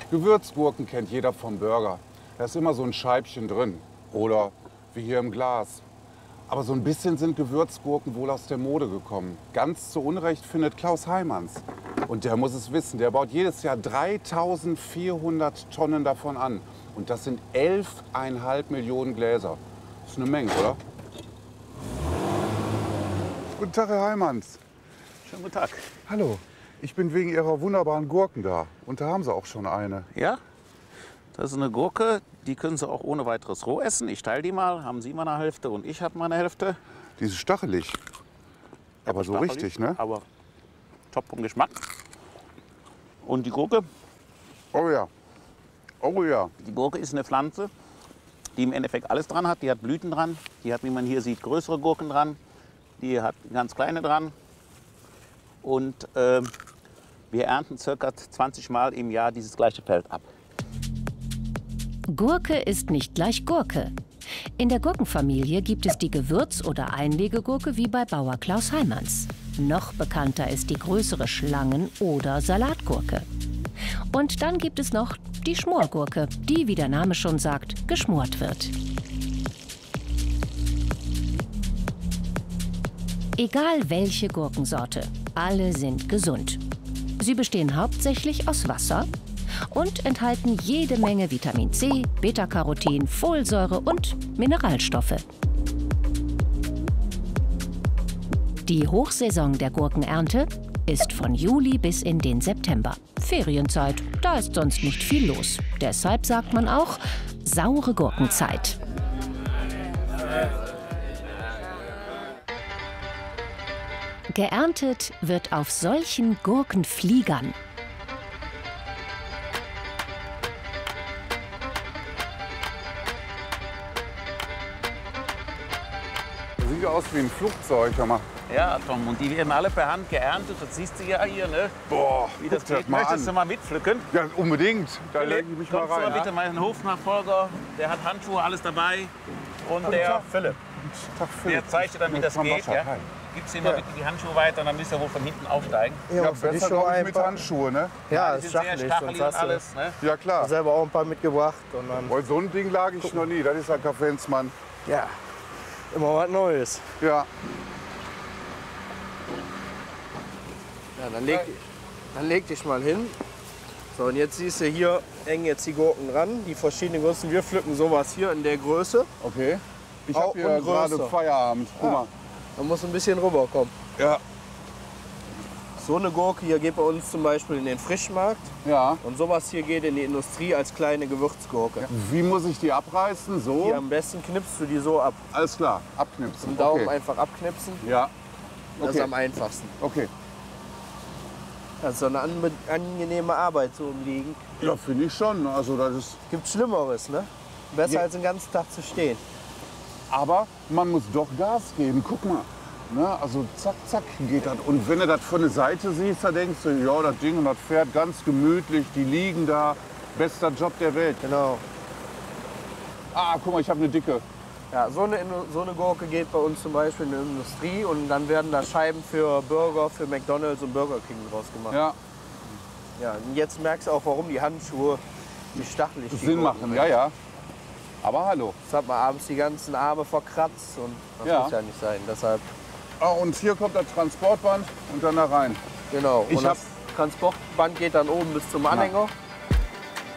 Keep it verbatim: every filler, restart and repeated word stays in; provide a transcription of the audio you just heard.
Gewürzgurken kennt jeder vom Burger. Da ist immer so ein Scheibchen drin. Oder wie hier im Glas. Aber so ein bisschen sind Gewürzgurken wohl aus der Mode gekommen. Ganz zu Unrecht findet Klaus Heimanns. Und der muss es wissen. Der baut jedes Jahr dreitausendvierhundert Tonnen davon an. Und das sind elf Komma fünf Millionen Gläser. Das ist eine Menge, oder? Guten Tag, Herr Heimanns. Schönen guten Tag. Hallo. Ich bin wegen Ihrer wunderbaren Gurken da. Und da haben Sie auch schon eine. Ja, das ist eine Gurke, die können Sie auch ohne weiteres roh essen. Ich teile die mal, haben Sie mal eine Hälfte und ich habe meine Hälfte. Die ist stachelig. Aber so Stachelig, richtig, ne? Aber top vom Geschmack. Und die Gurke, Oh ja. Oh ja. die Gurke ist eine Pflanze, die im Endeffekt alles dran hat. Die hat Blüten dran, die hat, wie man hier sieht, größere Gurken dran. Die hat ganz kleine dran. Und äh, wir ernten ca. zwanzig Mal im Jahr dieses gleiche Feld ab. Gurke ist nicht gleich Gurke. In der Gurkenfamilie gibt es die Gewürz- oder Einlegegurke wie bei Bauer Klaus Heimanns. Noch bekannter ist die größere Schlangen- oder Salatgurke. Und dann gibt es noch die Schmorgurke, die, wie der Name schon sagt, geschmort wird. Egal welche Gurkensorte, alle sind gesund. Sie bestehen hauptsächlich aus Wasser und enthalten jede Menge Vitamin C, Beta-Carotin, Folsäure und Mineralstoffe. Die Hochsaison der Gurkenernte ist von Juli bis in den September. Ferienzeit, da ist sonst nicht viel los. Deshalb sagt man auch saure Gurkenzeit. Geerntet wird auf solchen Gurkenfliegern. Das sieht ja aus wie ein Flugzeug. Hör mal. Ja, Tom, und die werden alle per Hand geerntet. Das siehst du ja hier, ne? Boah, Wie das guck dir geht. mal Möchtest du an. mal mitpflücken? Ja, unbedingt. Da Philipp, lege ich mich mal kommst du rein. mal bitte, ja? mein Hofnachfolger, der hat Handschuhe, alles dabei. Und der Tag. Philipp, Tag, Philipp. der zeigt dir dann, wie Jetzt das mal geht. Wasser. Ja? Hi. Gibst ihm mal bitte die Handschuhe weiter und dann müsst ihr wohl von hinten aufsteigen. Ja, für die besser Show glaub ich ein mit paar- Handschuhe, ne? Ja, Die ist sind sehr stachelig. stachelig Sonst und hast du alles. Ne? Ja, klar. selber auch ein paar mitgebracht. Und dann, Weil so ein Ding lag ich noch nie. Das ist ein Kaffeensmann. ja, immer was Neues. Ja. Ja, dann leg, dann leg dich mal hin. So, und jetzt siehst du hier, hängen jetzt die Gurken dran. Die verschiedenen Größen. Wir pflücken sowas hier in der Größe. Okay. Ich Auch habe hier und gerade größer. Feierabend. Guck mal. Da muss ein bisschen rüberkommen. Ja. So eine Gurke hier geht bei uns zum Beispiel in den Frischmarkt. Ja. Und sowas hier geht in die Industrie als kleine Gewürzgurke. Wie muss ich die abreißen? So? Hier am besten knipst du die so ab. Alles klar. Abknipsen. Mit dem Daumen Okay. einfach abknipsen. Ja. Das ist Okay. am einfachsten. Okay. Das ist so eine anbe- angenehme Arbeit so im Liegen. Ja, finde ich schon. Also das ist. Gibt Schlimmeres, ne? Besser Ja. als den ganzen Tag zu stehen. Aber man muss doch Gas geben. Guck mal. Ne? Also zack, zack geht das. Und wenn du das von der Seite siehst, da denkst du, ja, das Ding und das fährt ganz gemütlich. Die liegen da. Bester Job der Welt. Genau. Ah, guck mal, ich habe eine dicke. Ja, so eine, Indu- so eine Gurke geht bei uns zum Beispiel in die Industrie und dann werden da Scheiben für Burger, für McDonald's und Burger King draus gemacht. Ja, Ja, und jetzt merkst du auch, warum die Handschuhe, die stachelig die Sinn Gurken machen. sind. Ja, ja. Aber hallo. Das hat man abends die ganzen Arme verkratzt und das Ja. muss ja nicht sein. Deshalb, Ah, und hier kommt das Transportband und dann da rein. genau. Ich und das Transportband geht dann oben bis zum Anhänger.